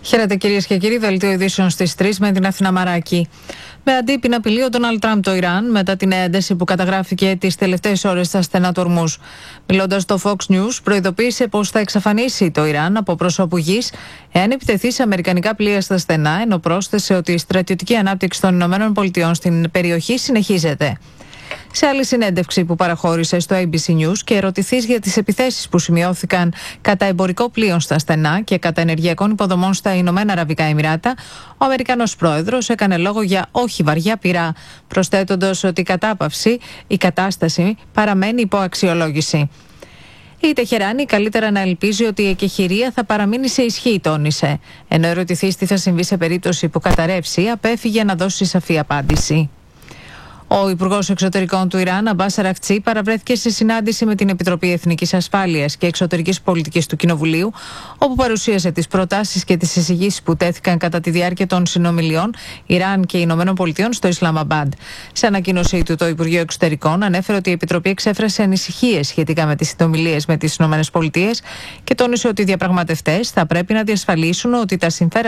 Χαίρετε κυρίες και κύριοι, δελτίο ειδήσεων στις 3 με την Αθηνά Μαράκη. Με αντίπεινα απειλεί ο Ντόναλντ Τραμπ το Ιράν μετά την ένταση που καταγράφηκε τις τελευταίες ώρες στα στενά του Ορμούζ. Μιλώντας στο Fox News, προειδοποίησε πως θα εξαφανίσει το Ιράν από πρόσωπου γης εάν επιτεθεί σε αμερικανικά πλοία στα στενά, ενώ πρόσθεσε ότι η στρατιωτική ανάπτυξη των ΗΠΑ στην περιοχή συνεχίζεται. Σε άλλη συνέντευξη που παραχώρησε στο ABC News και ερωτηθείς για τις επιθέσεις που σημειώθηκαν κατά εμπορικό πλοίων στα στενά και κατά ενεργειακών υποδομών στα Ηνωμένα Αραβικά Εμιράτα, ο Αμερικανός πρόεδρος έκανε λόγο για όχι βαριά πυρά, προσθέτοντας ότι η κατάσταση παραμένει υπό αξιολόγηση. Η Τεχεράνη καλύτερα να ελπίζει ότι η εκεχηρία θα παραμείνει σε ισχύ, τόνισε. Ενώ ερωτηθείς τι θα συμβεί σε περίπτωση που καταρρεύσει, απέφυγε να δώσει σαφή απάντηση. Ο Υπουργός Εξωτερικών του Ιράν, Αμπάς Αραχτσί, παραβρέθηκε σε συνάντηση με την Επιτροπή Εθνικής Ασφάλειας και Εξωτερικής Πολιτικής του Κοινοβουλίου, όπου παρουσίασε τις προτάσεις και τις εισηγήσεις που τέθηκαν κατά τη διάρκεια των συνομιλιών Ιράν και Ηνωμένων Πολιτειών στο Ισλαμαμπάντ. Σε ανακοίνωσή του, το Υπουργείο Εξωτερικών ανέφερε ότι η Επιτροπή εξέφρασε ανησυχίες σχετικά με τις συνομιλίες με τις Ηνωμένες Πολιτείες και τόνισε ότι οι διαπραγματευτές θα πρέπει να διασφαλίσουν ότι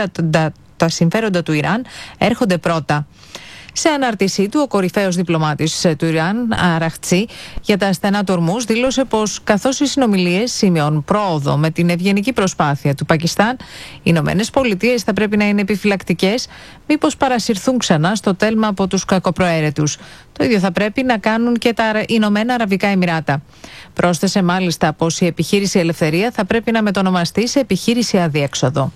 τα συμφέροντα του Ιράν έρχονται πρώτα. Σε ανάρτησή του, ο κορυφαίος διπλωμάτης του Ιράν, Αραχτσί, για τα στενά του Ορμούζ, δήλωσε πως καθώς οι συνομιλίες σημειώνουν πρόοδο με την ευγενική προσπάθεια του Πακιστάν, οι Ηνωμένες Πολιτείες θα πρέπει να είναι επιφυλακτικές, μήπως παρασυρθούν ξανά στο τέλμα από τους κακοπροαίρετους. Το ίδιο θα πρέπει να κάνουν και τα Ηνωμένα Αραβικά Εμιράτα. Πρόσθεσε μάλιστα πως η επιχείρηση Ελευθερία θα πρέπει να μετονομαστεί σε επιχείρηση Αδιέξοδο.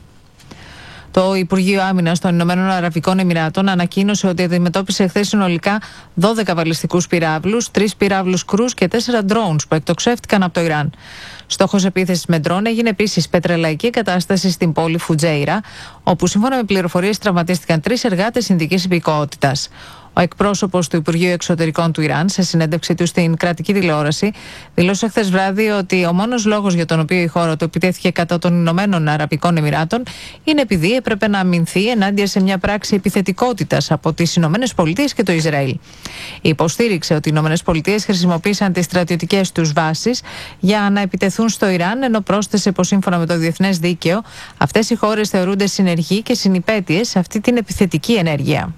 Το Υπουργείο Άμυνας των Ηνωμένων Αραβικών Εμιράτων ανακοίνωσε ότι αντιμετώπισε χθες συνολικά 12 βαλιστικούς πυράβλους, 3 πυράβλους κρούς και 4 drones που εκτοξεύτηκαν από το Ιράν. Στόχος επίθεσης με drone έγινε επίσης πετρελαϊκή κατάσταση στην πόλη Φουτζέιρα, όπου σύμφωνα με πληροφορίες τραυματίστηκαν 3 εργάτες Ινδικής υπηκότητας. Ο εκπρόσωπος του Υπουργείου Εξωτερικών του Ιράν, σε συνέντευξή του στην κρατική τηλεόραση, δήλωσε χθες βράδυ ότι ο μόνος λόγος για τον οποίο η χώρα του επιτέθηκε κατά των Ηνωμένων Αραβικών Εμιράτων είναι επειδή έπρεπε να αμυνθεί ενάντια σε μια πράξη επιθετικότητας από τις Ηνωμένες Πολιτείες και το Ισραήλ. Υποστήριξε ότι οι Ηνωμένες Πολιτείες χρησιμοποίησαν τις στρατιωτικές τους βάσεις για να επιτεθούν στο Ιράν, ενώ πρόσθεσε πως σύμφωνα με το διεθνές δίκαιο, αυτές οι χώρες θεωρούνται συνεργοί και συνυπέτειες σε αυτή την επιθετική ενέργεια.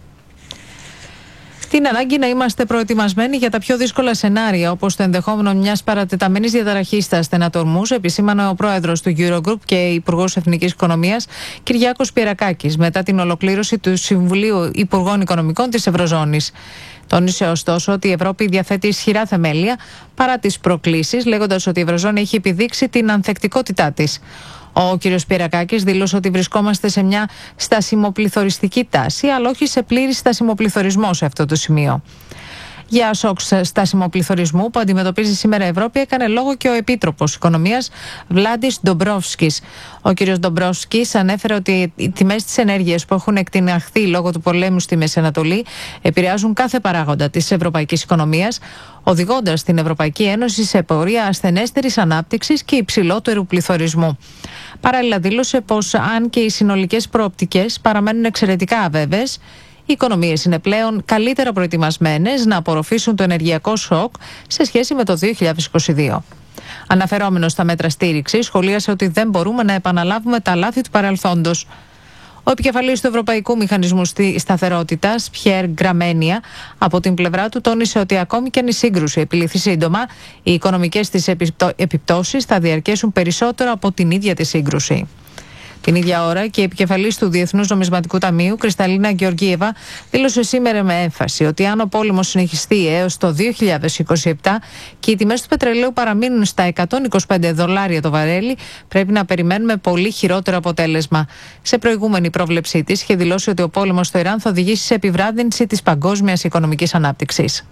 Την ανάγκη να είμαστε προετοιμασμένοι για τα πιο δύσκολα σενάρια, όπως το ενδεχόμενο μιας παρατεταμένης διαταραχής στα στενά του Ορμούζ, επισήμανε ο πρόεδρος του Eurogroup και υπουργός Εθνικής Οικονομίας, Κυριάκος Πυρακάκης, μετά την ολοκλήρωση του Συμβουλίου Υπουργών Οικονομικών της Ευρωζώνης. Τόνισε ωστόσο ότι η Ευρώπη διαθέτει ισχυρά θεμέλια παρά τις προκλήσεις, λέγοντας ότι η Ευρωζώνη έχει επιδείξει την ανθεκτικότητά της. Ο κ. Πυρακάκης δήλωσε ότι βρισκόμαστε σε μια στασιμοπληθωριστική τάση, αλλά όχι σε πλήρη στασιμοπληθωρισμό σε αυτό το σημείο. Για σοκ στασιμοπληθωρισμού που αντιμετωπίζει σήμερα η Ευρώπη έκανε λόγο και ο Επίτροπος Οικονομίας Βλάντις Ντομπρόφσκης. Ο κ. Ντομπρόφσκης ανέφερε ότι οι τιμές της ενέργειας που έχουν εκτιναχθεί λόγω του πολέμου στη Μέση Ανατολή επηρεάζουν κάθε παράγοντα της ευρωπαϊκής οικονομίας, οδηγώντας την Ευρωπαϊκή Ένωση σε πορεία ασθενέστερης ανάπτυξης και υψηλότερου πληθωρισμού. Παράλληλα δήλωσε πως αν και οι συνολικές προοπτικές παραμένουν εξαιρετικά αβέβαιες, οι οικονομίες είναι πλέον καλύτερα προετοιμασμένες να απορροφήσουν το ενεργειακό σοκ σε σχέση με το 2022. Αναφερόμενος στα μέτρα στήριξης, σχολίασε ότι δεν μπορούμε να επαναλάβουμε τα λάθη του παρελθόντος. Ο επικεφαλής του Ευρωπαϊκού Μηχανισμού Σταθερότητας, Πιέρ Γκραμένια, από την πλευρά του τόνισε ότι ακόμη και αν η σύγκρουση επιληθεί σύντομα, οι οικονομικές της επιπτώσεις θα διαρκέσουν περισσότερο από την ίδια τη σύγκρουση. Την ίδια ώρα και η επικεφαλής του Διεθνούς Νομισματικού Ταμείου, Κρυσταλίνα Γεωργίεβα, δήλωσε σήμερα με έμφαση ότι αν ο πόλεμος συνεχιστεί έως το 2027 και οι τιμές του πετρελαίου παραμείνουν στα $125 το βαρέλι, πρέπει να περιμένουμε πολύ χειρότερο αποτέλεσμα. Σε προηγούμενη πρόβλεψή της είχε δηλώσει ότι ο πόλεμος στο Ιράν θα οδηγήσει σε επιβράδυνση της παγκόσμιας οικονομικής ανάπτυξης.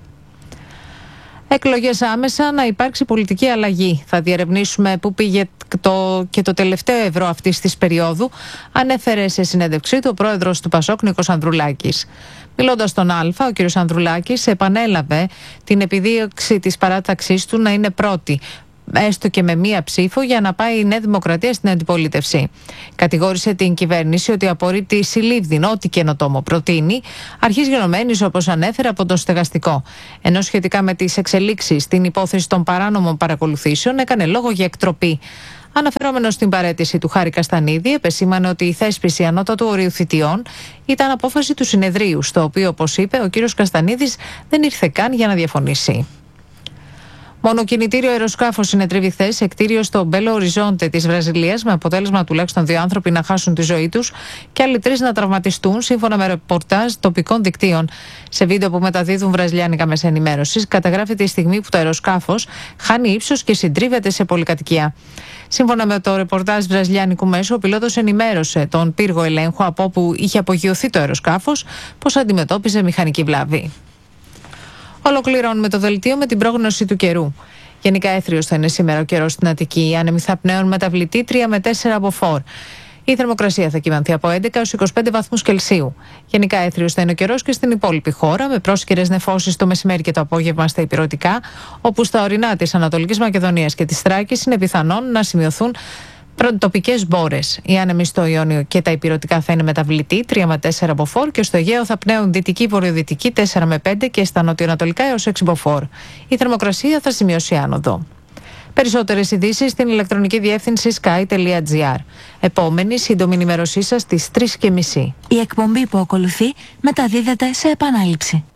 Εκλογές άμεσα, να υπάρξει πολιτική αλλαγή. Θα διερευνήσουμε πού πήγε το τελευταίο ευρώ αυτής της περίοδου, ανέφερε σε συνέντευξή του ο πρόεδρος του ΠΑΣΟΚ, Νίκος Ανδρουλάκης. Μιλώντας στον Α, ο κ. Ανδρουλάκης επανέλαβε την επιδίωξη της παράταξής του να είναι πρώτη, έστω και με μία ψήφο, για να πάει η Νέα Δημοκρατία στην αντιπολίτευση. Κατηγόρησε την κυβέρνηση ότι απορρίπτει συλλήβδιν ό,τι καινοτόμο προτείνει, αρχής γενομένης, όπως ανέφερε, από το στεγαστικό. Ενώ σχετικά με τις εξελίξεις στην υπόθεση των παράνομων παρακολουθήσεων έκανε λόγο για εκτροπή. Αναφερόμενος στην παραίτηση του Χάρη Καστανίδη, επεσήμανε ότι η θέσπιση ανώτατου ορίου θητιών ήταν απόφαση του συνεδρίου, στο οποίο, όπως είπε, ο κύριος Καστανίδης δεν ήρθε καν για να διαφωνήσει. Μονοκινητήριο αεροσκάφο συνετρίβη χθες σε κτίριο στο Μπέλο Οριζόντε της Βραζιλίας, με αποτέλεσμα τουλάχιστον 2 άνθρωποι να χάσουν τη ζωή τους και άλλοι 3 να τραυματιστούν, σύμφωνα με ρεπορτάζ τοπικών δικτύων. Σε βίντεο που μεταδίδουν βραζιλιάνικα μέσα ενημέρωσης, καταγράφεται η στιγμή που το αεροσκάφος χάνει ύψος και συντρίβεται σε πολυκατοικία. Σύμφωνα με το ρεπορτάζ βραζιλιάνικου μέσου, ο πιλότος ενημέρωσε τον πύργο ελέγχου από όπου είχε απογειωθεί το αεροσκάφος πως αντιμετώπιζε μηχανική βλάβη. Ολοκληρώνουμε το δελτίο με την πρόγνωση του καιρού. Γενικά έθριος θα είναι σήμερα ο καιρός στην Αττική. Οι άνεμοι θα πνέουν μεταβλητή 3 με 4 από φορ. Η θερμοκρασία θα κυμανθεί από 11 έως 25 βαθμούς Κελσίου. Γενικά έθριος θα είναι ο καιρός και στην υπόλοιπη χώρα, με πρόσκαιρες νεφώσεις το μεσημέρι και το απόγευμα στα ηπειρωτικά, όπου στα ορεινά της Ανατολικής Μακεδονίας και της Θράκης είναι πιθανόν να σημειωθούν τοπικές μπόρες. Οι άνεμοι στο Ιόνιο και τα ηπειρωτικά θα είναι μεταβλητή 3 με 4 από φορ και στο Αιγαίο θα πνέουν δυτική-βορειοδυτική 4 με 5 και στα νοτιοανατολικά έως 6 από φορ. Η θερμοκρασία θα σημειώσει άνοδο. Περισσότερες ειδήσεις στην ηλεκτρονική διεύθυνση sky.gr. Επόμενη σύντομη ενημέρωσή σας στις 3:30. Η εκπομπή που ακολουθεί μεταδίδεται σε επανάληψη.